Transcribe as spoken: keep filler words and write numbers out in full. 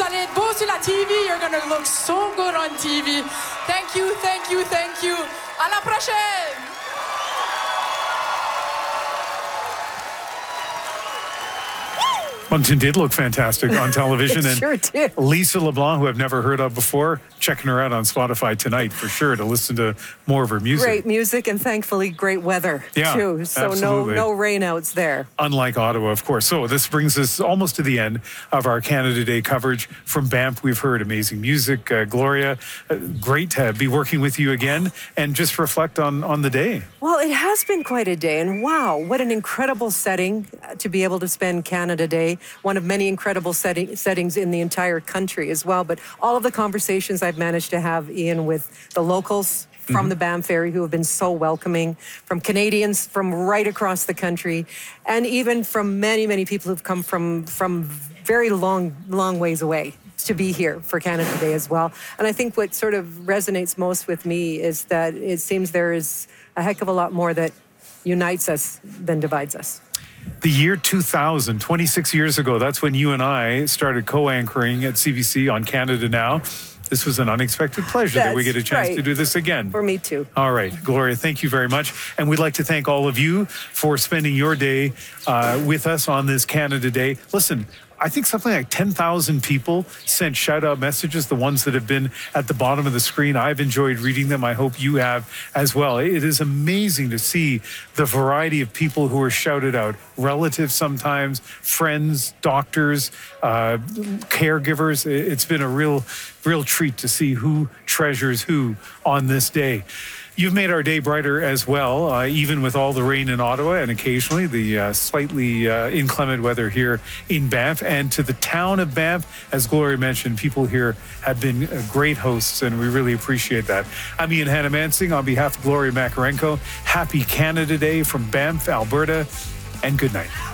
allez être beau sur la T V. You're going to look so good on T V. Thank you, thank you, thank you. À la prochaine! Moncton did look fantastic on television. and sure did. Lisa LeBlanc, who I've never heard of before, checking her out on Spotify tonight for sure to listen to more of her music. Great music and thankfully great weather yeah, too. So absolutely. no no rainouts there. Unlike Ottawa, of course. So this brings us almost to the end of our Canada Day coverage from Banff. We've heard amazing music. Uh, Gloria, uh, great to be working with you again and just reflect on, on the day. Well, it has been quite a day. And wow, what an incredible setting to be able to spend Canada Day. One of many incredible setting, settings in the entire country as well. But all of the conversations I've managed to have, Ian, with the locals from mm-hmm. the Banff area who have been so welcoming, from Canadians from right across the country, and even from many, many people who've come from, from very long, long ways away to be here for Canada Day as well. And I think what sort of resonates most with me is that it seems there is a heck of a lot more that unites us than divides us. The year two thousand, twenty-six years ago, that's when you and I started co-anchoring at C B C on Canada Now. This was an unexpected pleasure That's that we get a chance right. to do this again. For me too. All right, Gloria, thank you very much. And we'd like to thank all of you for spending your day uh, with us on this Canada Day. Listen, I think something like ten thousand people sent shout-out messages, the ones that have been at the bottom of the screen. I've enjoyed reading them. I hope you have as well. It is amazing to see the variety of people who are shouted out, relatives sometimes, friends, doctors, uh, caregivers. It's been a real, real treat to see who treasures who on this day. You've made our day brighter as well, uh, even with all the rain in Ottawa and occasionally the uh, slightly uh, inclement weather here in Banff. And to the town of Banff, as Gloria mentioned, people here have been uh, great hosts, and we really appreciate that. I'm Ian Hanomansing on behalf of Gloria Makarenko. Happy Canada Day from Banff, Alberta, and good night.